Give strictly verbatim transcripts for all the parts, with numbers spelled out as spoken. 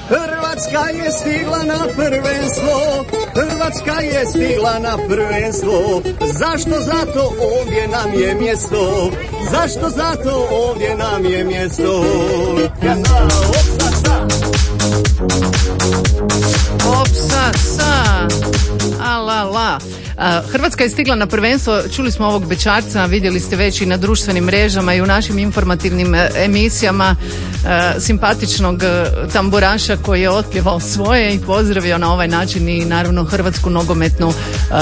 Hrvatska je stigla na prvenstvo, Hrvatska je stigla na prvenstvo. Zašto? Zato ovdje nam je mjesto, zašto? Zato ovdje nam je mjesto. Opsa, sa, ala, la. Hrvatska je stigla na prvenstvo, čuli smo ovog bećarca, vidjeli ste već i na društvenim mrežama i u našim informativnim emisijama simpatičnog tamburaša koji je otpjevao svoje i pozdravio na ovaj način i naravno hrvatsku nogometnu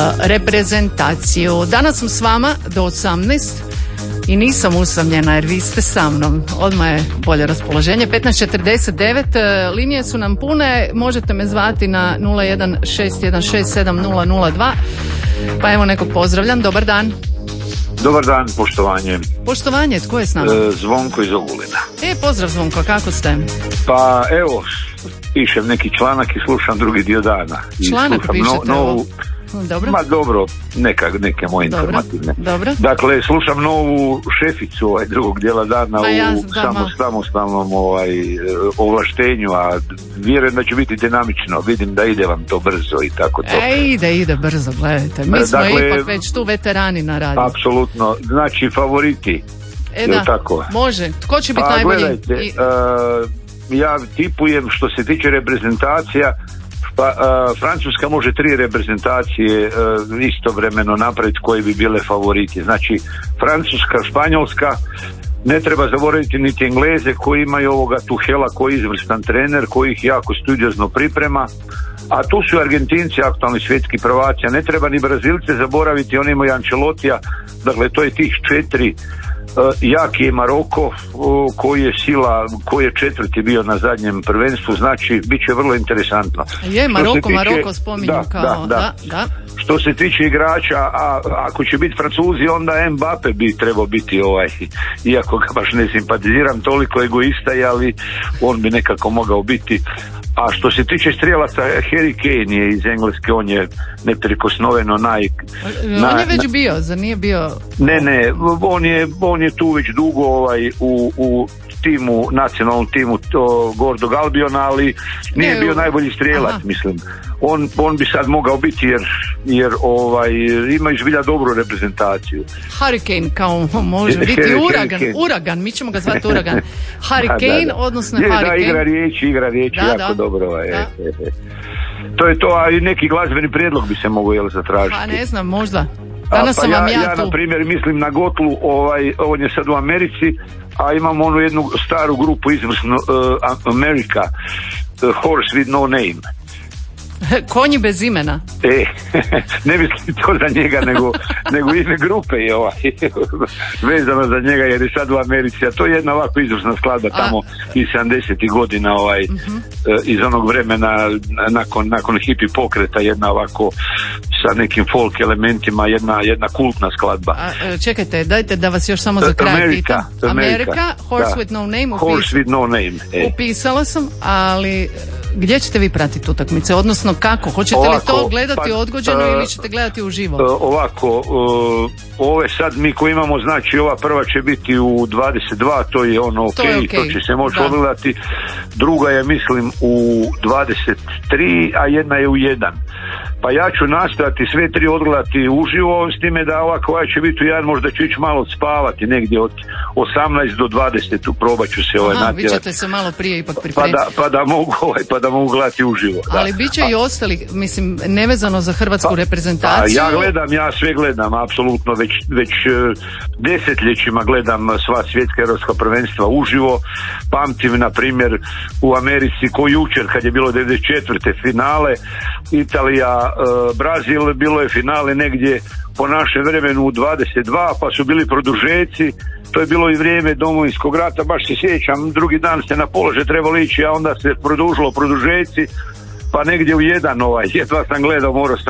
reprezentaciju. Danas sam s vama do osamnaest i nisam usamljena jer vi ste sa mnom. Odmah je bolje raspoloženje. petnaest četrdeset devet, linije su nam pune, možete me zvati na nula jedan šest jedan šest sedam nula nula dva. Pa evo nekog pozdravljam, dobar dan. Dobar dan, poštovanje. Poštovanje, tko je s nama? E, Zvonko iz Ogulina. E, pozdrav Zvonko, kako ste? Pa evo, pišem neki članak i slušam drugi dio dana. I članak pišete? No, novu, dobro. Ma dobro, neka, neke moje dobro, informativne. Dobro. Dakle, slušam novu šeficu ovaj, drugog dijela dana ja, u samo, samostalnom ovaj, ovlaštenju, a vjerujem da će biti dinamično. Vidim da ide vam to brzo i tako to. E, ide, ide brzo, gledajte. Mi smo dakle, ipak već tu veterani na radiju. Apsolutno. Znači, favoriti. E da, tako? Može. Tko će biti pa, najbolji? Gledajte, I... uh, ja tipujem što se tiče reprezentacija, pa uh, Francuska može tri reprezentacije uh, istovremeno napraviti koje bi bile favoriti. Znači Francuska, Španjolska, ne treba zaboraviti niti Engleze koji imaju ovoga Tuhela koji je izvrstan trener, koji ih jako studiozno priprema, a tu su Argentinci, aktualni svjetski prvaci, a ne treba ni Brazilce zaboraviti, oni imaju Ancelotija, dakle to je tih četiri. Uh, jaki je Maroko uh, koji je sila, koji je četvrti bio na zadnjem prvenstvu, znači bit će vrlo interesantno. Je, Maroko, tiče, Maroko spominju da, kao da, da. Da, da. Što se tiče igrača, a ako će biti Francuzi, onda Mbappe bi trebao biti ovaj, iako ga baš ne simpatiziram, toliko egoista, ali on bi nekako mogao biti. A što se tiče strijelaca, Harry Kane je iz Engleske, on je neprikosnoveno naj... Na, on je već bio, zar nije bio... Ne, ne, on je, on je tu već dugo ovaj, u, u timu, nacionalnom timu to, Gordog Albiona, ali nije ne, bio u... najbolji strijelac, aha. mislim. On, on bi sad mogao biti jer, jer ovaj, ima izbilja dobru reprezentaciju. Hurricane kao može biti uragan, uragan, mi ćemo ga zvati uragan. Hurricane, da, da. odnosno je, Hurricane. Da, igra riječi, igra riječi, da, jako da. dobro. Da. Je, je, je. To je to, a i neki glazbeni prijedlog bi se mogao jel zatražiti. Pa ne znam, možda. Danas a, pa sam vam ja, ja, ja tu. na primjer mislim na Gotlu, ovaj, on je sad u Americi, a imamo onu jednu staru grupu izvrsnu uh, America, uh, Horse with no name. Konji bez imena. E, ne mislim to za njega, nego, nego ime grupe je ovaj, vezano za njega jer je sad u Americi, a to je jedna ovako izvrsna skladba tamo iz sedamdesetih godina ovaj, uh-huh. iz onog vremena nakon, nakon hippie pokreta, jedna ovako sa nekim folk elementima, jedna, jedna kultna skladba. A, čekajte, dajte da vas još samo za kraj America, pitam. America, America, Horse da. with no name. Upis... Horse with no name. E. Upisala sam, ali gdje ćete vi pratiti utakmice? Odnosno kako? Hoćete ovako, li to gledati pa, odgođeno uh, ili ćete gledati uživo? Uh, ovako, uh, ove sad mi koji imamo, znači ova prva će biti u dvadeset dva, to je ono ok, to, je okay. to će se moći odgledati. Druga je mislim u dvadeset tri, a jedna je u jedan. Pa ja ću nastojati sve tri odgledati uživo, s time da ovako ovaj će biti u jedan, možda ću ići malo spavati negdje od osamnaest do dvadeset, probat ću se ovaj natjerati. Vi ćete se malo prije ipak pripremiti. Pa da, pa da mogu ovaj, pa da mogu gledati uživo. Ali da. bit će i ostali, mislim, nevezano za hrvatsku pa, reprezentaciju. Pa ja gledam, ja sve gledam, apsolutno, već, već desetljećima gledam sva svjetska europska prvenstva uživo. Pamtim, na primjer, u Americi ko jučer, kad je bilo devedeset četvrte finale, Italija, Brazil, bilo je finale negdje po našem vremenu u dvadeset dva, pa su bili produžeci, to je bilo i vrijeme Domovinskog rata, baš se sjećam, drugi dan ste na položaj trebali ići, a onda se produžilo produžeci, pa negdje u jedan ovaj, jedva sam gledao, morao sam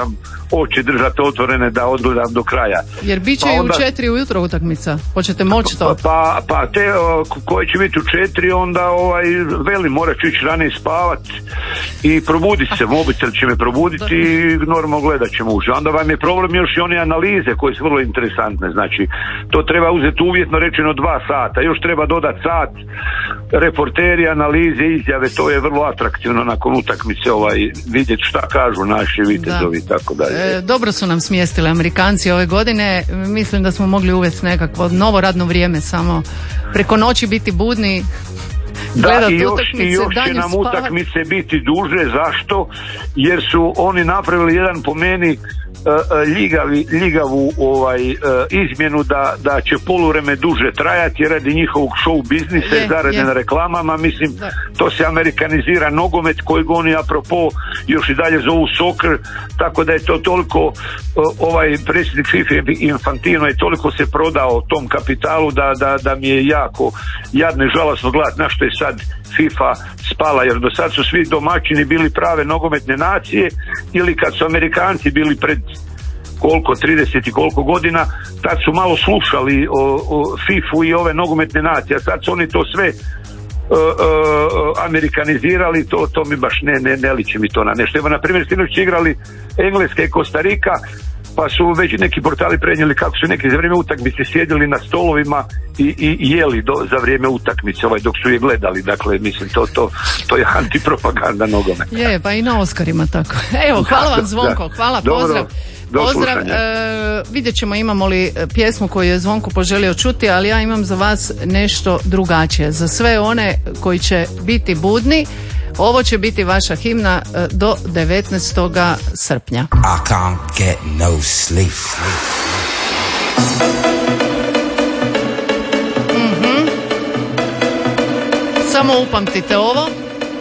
oči držati otvorene da odgledam do kraja. Jer bit će pa i onda, u četiri ujutro utakmica, hoćete moći to? Pa, pa te koji će biti u četiri, onda ovaj, veli, morat ću ići ranije spavat i probuditi se, mobitel će me probuditi i normalno gledat ćemo uže. Onda vam je problem još i one analize koje su vrlo interesantne, znači to treba uzeti uvjetno rečeno dva sata, još treba dodati sat, reporteri, analize, izjave, to je vrlo atraktivno nakon utakmice ovaj, vidjeti šta kažu naši vitezovi i tako dalje. E, dobro su nam smjestili Amerikanci ove godine, mislim da smo mogli uvesti nekakvo novo radno vrijeme, samo preko noći biti budni. Da, i još, i još će nam spavat. Utakmice biti duže, zašto? Jer su oni napravili jedan po meni Ljigavi, ljigavu ovaj, izmjenu da, da će poluvreme duže trajati radi njihovog show biznisa i zarade na reklamama, mislim da. To se amerikanizira nogomet koji ga oni apropo još i dalje zovu soccer, tako da je to toliko ovaj predsjednik FIFA Infantino je toliko se prodao tom kapitalu da, da, da mi je jako jadno i žalosno gledati na što je sad FIFA spala, jer do sad su svi domaćini bili prave nogometne nacije, ili kad su Amerikanci bili pred koliko, trideset i koliko godina, tad su malo slušali o, o fifu i ove nogometne nacije, a sad su oni to sve uh, uh, amerikanizirali, to, to mi baš ne, ne, ne liči mi to na nešto. Evo, na primjer, sinoć igrali Engleska i Kostarika, pa su već neki portali prenijeli kako su neki za vrijeme utakmice sjedili na stolovima i, i jeli do, za vrijeme utakmice ovaj, dok su je gledali, dakle mislim to, to, to je antipropaganda nogometa. Je, pa i na Oscarima tako. Evo, hvala vam Zvonko, hvala, pozdrav. Pozdrav, e, vidjet ćemo imamo li pjesmu koju je Zvonko poželio čuti, ali ja imam za vas nešto drugačije. Za sve one koji će biti budni, ovo će biti vaša himna do devetnaestog srpnja. I can't get no sleep. Mm-hmm. Samo upamtite ovo.